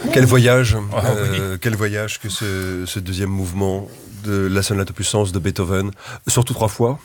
Quel voyage, Oui. quel voyage que ce deuxième mouvement de la sonate opus 111 de Beethoven, surtout 3 fois.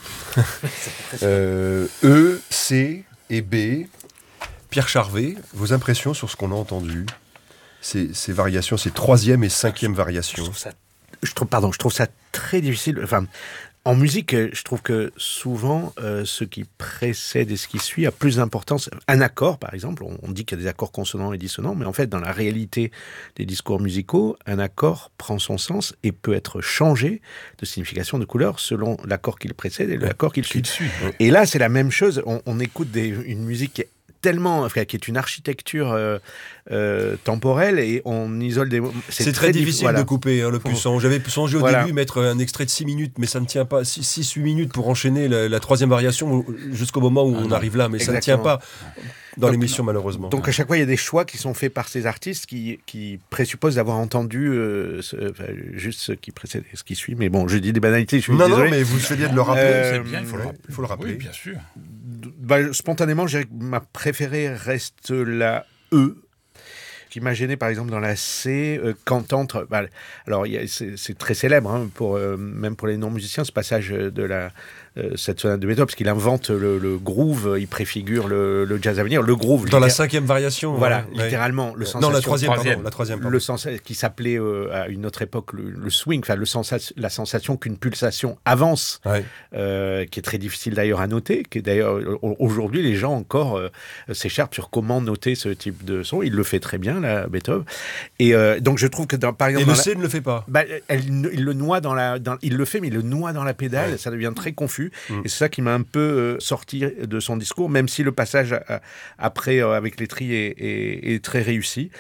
E, C et B. Pierre Charvet, vos impressions sur ce qu'on a entendu, ces variations, ces 3e et 5e variations. Je trouve ça très difficile. Enfin, en musique, je trouve que souvent, ce qui précède et ce qui suit a plus d'importance. Un accord, par exemple, on dit qu'il y a des accords consonants et dissonants, mais en fait, dans la réalité des discours musicaux, un accord prend son sens et peut être changé de signification, de couleur, selon l'accord qui le précède et l'accord qui le suit. Et là, c'est la même chose. On écoute une musique qui est tellement, qui est une architecture temporelle, et on isole des mots. C'est très difficile voilà. de couper le plus son. J'avais songé au début mettre un extrait de 6 minutes, mais ça ne tient pas. 6-8 minutes pour enchaîner la 3e variation jusqu'au moment où on arrive là, mais ça ne tient pas dans l'émission, malheureusement. Donc à chaque fois, il y a des choix qui sont faits par ces artistes qui présupposent d'avoir entendu juste ce qui précède et ce qui suit. Mais bon, je dis des banalités, je suis désolé. Non, mais vous faites bien de le rappeler. C'est bien, il faut le rappeler. Oui, bien sûr. Spontanément, je dirais que ma préférée reste la E. Ce qui m'a gêné, par exemple, dans la C, quand entre... alors, c'est très célèbre, même pour les non-musiciens, ce passage de cette sonate de Beethoven, parce qu'il invente le groove, il préfigure le jazz à venir. Le groove... Dans la 5e variation. Voilà, littéralement. Le sensation, non, la 3e. Le sens qui s'appelait à une autre époque le swing, la sensation qu'une pulsation avance, qui est très difficile d'ailleurs à noter, qui est d'ailleurs aujourd'hui les gens encore s'écharpent sur comment noter ce type de son. Il le fait très bien, là, Beethoven. Et donc je trouve que par exemple, et le C ne le fait pas. Il le noie il le fait, mais il le noie dans la pédale. Ça devient très confus. Et c'est ça qui m'a un peu sorti de son discours, même si le passage après avec les tris est très réussi.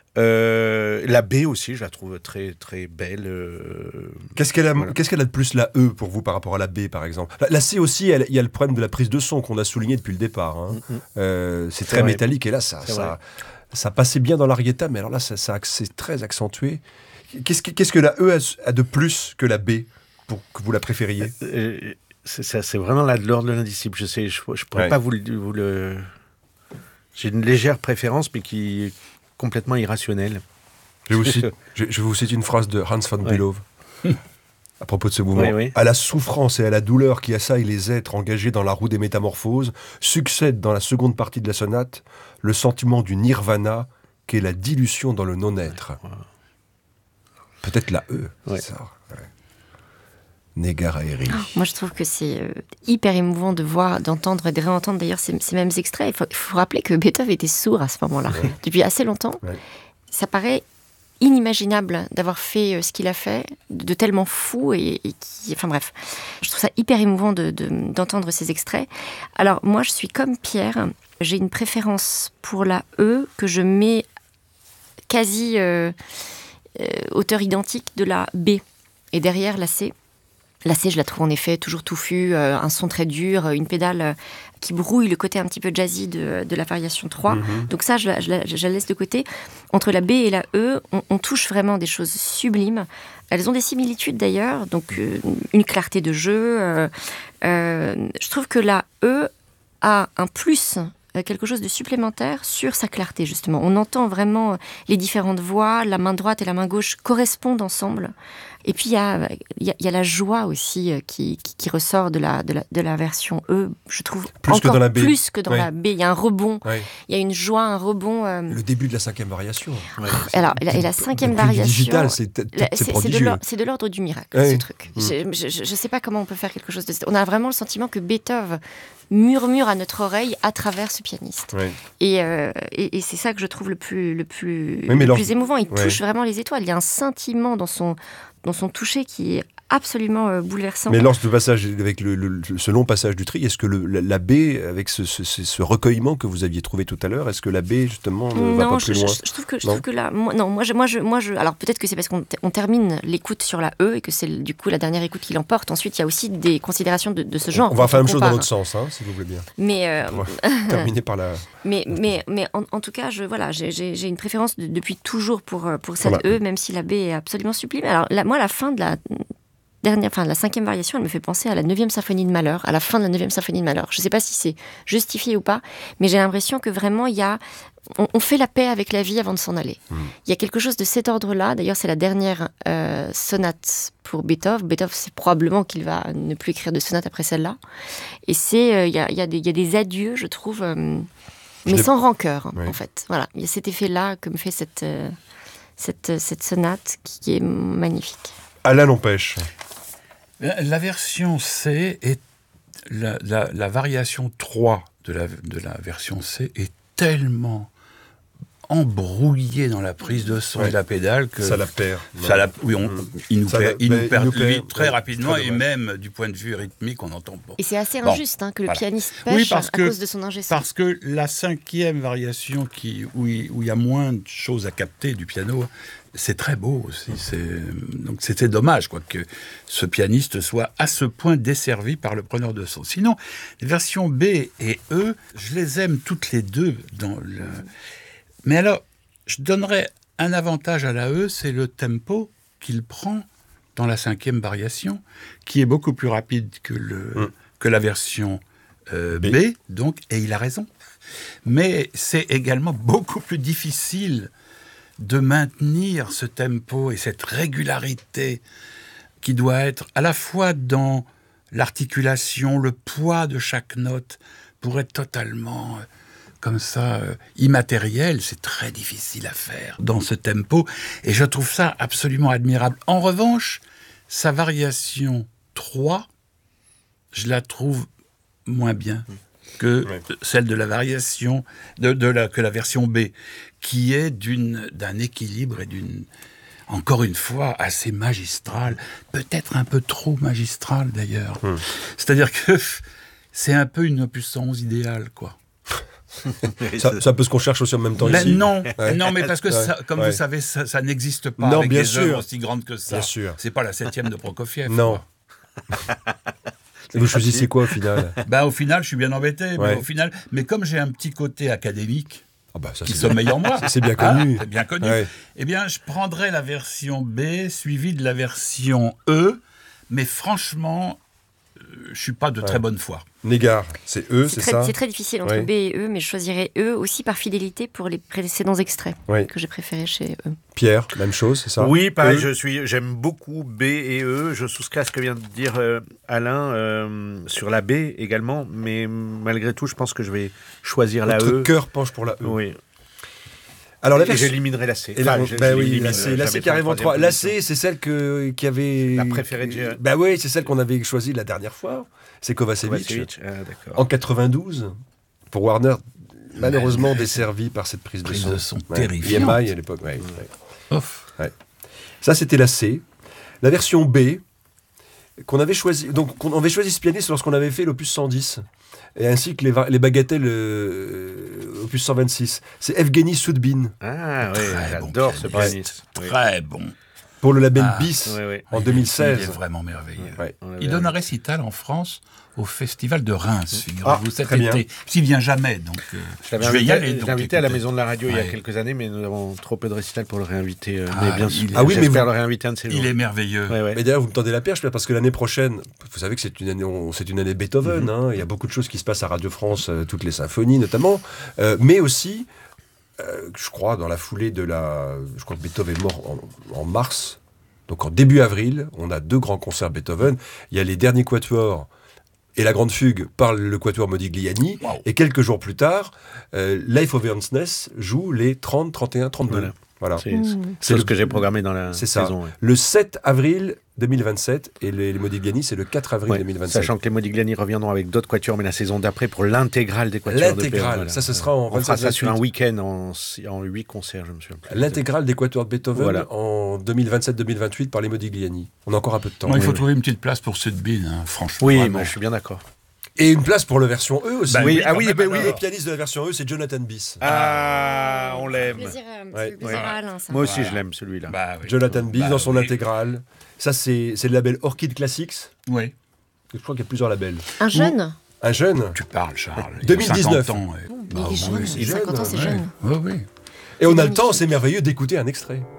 La B aussi, je la trouve très très belle. Qu'est-ce qu'elle a de plus, la E, pour vous, par rapport à la B, par exemple? La C aussi, il y a le problème de la prise de son qu'on a souligné depuis le départ. C'est très métallique, et là, ça passait bien dans l'arietta, mais alors là, c'est très accentué. Qu'est-ce que la E a de plus que la B, pour que vous la préfériez? C'est vraiment là de l'ordre de l'indicible. Je pourrais pas vous le... J'ai une légère préférence, mais qui est complètement irrationnelle. Je vous cite une phrase de Hans von Bülow à propos de ce mouvement. Oui. À la souffrance et à la douleur qui assaillent les êtres engagés dans la roue des métamorphoses, succède dans la seconde partie de la sonate le sentiment du nirvana qu'est la dilution dans le non-être. Peut-être la E. Ça. Negaraeri. Moi, je trouve que c'est hyper émouvant d'entendre et de réentendre d'ailleurs ces mêmes extraits. Il faut rappeler que Beethoven était sourd à ce moment-là, depuis assez longtemps. Ça paraît inimaginable d'avoir fait ce qu'il a fait, de tellement fou enfin bref. Je trouve ça hyper émouvant d'entendre ces extraits. Alors moi, je suis comme Pierre. J'ai une préférence pour la E que je mets quasi hauteur identique de la B. Et derrière la C. La C, je la trouve en effet toujours touffue, un son très dur, une pédale qui brouille le côté un petit peu jazzy de la variation 3. Donc ça, je la laisse de côté. Entre la B et la E, on touche vraiment des choses sublimes. Elles ont des similitudes d'ailleurs, donc une clarté de jeu. Je trouve que la E a un plus, quelque chose de supplémentaire sur sa clarté, justement. On entend vraiment les différentes voix, la main droite et la main gauche correspondent ensemble. Et puis, il y a la joie aussi qui ressort de la version E, je trouve, plus que dans la B. Plus que dans la B. Il y a un rebond, il y a une joie, un rebond. Le début de la 5e variation. Alors, et la 5e variation... digital, c'est prodigieux. C'est de l'ordre du miracle, ce truc. Je ne sais pas comment on peut faire quelque chose de... On a vraiment le sentiment que Beethoven murmure à notre oreille à travers ce pianiste. Et c'est ça que je trouve le plus émouvant. Il touche vraiment les étoiles. Il y a un scintillement dans son toucher qui est absolument bouleversant. Mais lors du passage, avec ce long passage du tri, est-ce que la B, avec ce recueillement que vous aviez trouvé tout à l'heure, est-ce que la B, justement, ne va pas plus loin? Je trouve que là... alors peut-être que c'est parce qu'on termine l'écoute sur la E et que c'est du coup la dernière écoute qui l'emporte. Ensuite, il y a aussi des considérations de ce genre. On va faire la même chose dans l'autre sens, si vous voulez bien. Mais... terminer par la... Mais en tout cas, j'ai une préférence depuis toujours pour cette E, même si la B est absolument sublime. Alors moi, la fin de la 5e variation, elle me fait penser à la 9e symphonie de Mahler, à la fin de la 9e symphonie de Mahler. Je ne sais pas si c'est justifié ou pas, mais j'ai l'impression que vraiment il y a on fait la paix avec la vie avant de s'en aller. Il y a quelque chose de cet ordre-là. D'ailleurs, c'est la dernière sonate pour Beethoven. Beethoven, c'est probablement qu'il va ne plus écrire de sonate après celle-là. Et il y a des adieux, je trouve, mais sans rancœur, en fait. Voilà, il y a cet effet-là que me fait cette sonate qui est magnifique. Alain l'empêche. La version C est la variation 3 de la version C est tellement embrouillée dans la prise de son et la pédale que ça la perd. Il nous perd très rapidement très et même du point de vue rythmique on entend pas. Et c'est assez injuste que le pianiste pêche à cause de son ingé son. Parce que la 5e variation où il y a moins de choses à capter du piano, c'est très beau aussi. Donc c'était dommage que ce pianiste soit à ce point desservi par le preneur de son. Sinon, les versions B et E, je les aime toutes les deux. Mais alors, je donnerais un avantage à la E, c'est le tempo qu'il prend dans la 5e variation, qui est beaucoup plus rapide que la version B. Donc, et il a raison. Mais c'est également beaucoup plus difficile de maintenir ce tempo et cette régularité qui doit être à la fois dans l'articulation, le poids de chaque note, pour être totalement comme ça immatériel. C'est très difficile à faire dans ce tempo et je trouve ça absolument admirable. En revanche, sa variation 3, je la trouve moins bien que celle de la variation que la version B, qui est d'un équilibre et encore une fois, assez magistral, peut-être un peu trop magistral d'ailleurs. C'est-à-dire que c'est un peu une opus 111 idéale, quoi. C'est un peu ce qu'on cherche aussi en même temps ici. Non, mais parce que, comme vous savez, ça n'existe pas avec des œuvres aussi grandes que ça. Bien sûr. C'est pas la 7e de Prokofiev. Non. Vous choisissez quoi au final ? Au final, je suis bien embêté. Mais comme j'ai un petit côté académique, qui sommeille en moi. C'est bien connu. C'est bien connu. Ouais. Eh bien, je prendrais la version B suivie de la version E, mais franchement, je ne suis pas de très bonne foi. Négard, c'est E, c'est ça ? C'est très difficile entre B et E, mais je choisirais E aussi par fidélité pour les précédents extraits que j'ai préférés chez E. Pierre, même chose, c'est ça ? Oui, pareil, j'aime beaucoup B et E. Je souscris à ce que vient de dire Alain sur la B également, mais malgré tout, je pense que je vais choisir la E. Votre cœur penche pour la E. Oui. Alors, et j'éliminerai la C. La C carrément 3. La C, c'est celle qui avait... La préférée de Gérard. Oui, c'est celle qu'on avait choisie la dernière fois. C'est Kovacevic. D'accord. En 92, pour Warner, malheureusement desservi par cette prise de son. Terrifiante. EMI à l'époque. Ça, c'était la C. La version B, qu'on avait choisi. Donc, on avait choisi ce pianiste lorsqu'on avait fait l'opus 110. Et ainsi que les bagatelles opus 126. C'est Evgeny Soudbin. Ah oui, j'adore ce pianiste. Très bon. Pour le label BIS en 2016. Il est vraiment merveilleux. Il donne un récital en France au Festival de Reims, figurez-vous, cet été. S'il vient jamais, donc je vais y aller. Je l'ai invité à la Maison de la Radio il y a quelques années, mais nous avons trop peu de récitals pour le réinviter. Mais bien sûr, j'espère le réinviter un de ces jours. Il est merveilleux. Mais d'ailleurs, vous me tendez la perche, parce que l'année prochaine, vous savez que c'est une année Beethoven. Il y a beaucoup de choses qui se passent à Radio France, toutes les symphonies notamment, mais aussi, je crois, dans la foulée je crois que Beethoven est mort en mars. Donc en début avril, on a 2 grands concerts Beethoven. Il y a les derniers quatuors et la grande fugue par le quatuor Modigliani. Wow. Et quelques jours plus tard, Life of Ernst Ness joue les 30, 31, 32. Voilà. C'est ce que j'ai programmé dans la saison. Ouais. Le 7 avril 2027 et les Modigliani, c'est le 4 avril 2027. Sachant que les Modigliani reviendront avec d'autres quatuors, mais la saison d'après pour l'intégrale des quatuors. L'intégrale, de ça ce sera en 27. On fera ça sur un week-end en 8 concerts, je me souviens. L'intégrale des quatuors de Beethoven en 2027-2028 par les Modigliani. On a encore un peu de temps. Il faut trouver une petite place pour Soudbin, franchement. Oui, je suis bien d'accord. Et une place pour la version E aussi. Le pianiste de la version E, c'est Jonathan Biss. On l'aime. Moi aussi, je l'aime, celui-là. Jonathan Biss dans son intégrale. Ça, c'est le label Orchid Classics. Oui. Je crois qu'il y a plusieurs labels. Un jeune Tu parles, Charles. 2019. 50 ans. Il est jeune. 50 ans, c'est jeune. Oui. Et on a le temps, c'est merveilleux, d'écouter un extrait.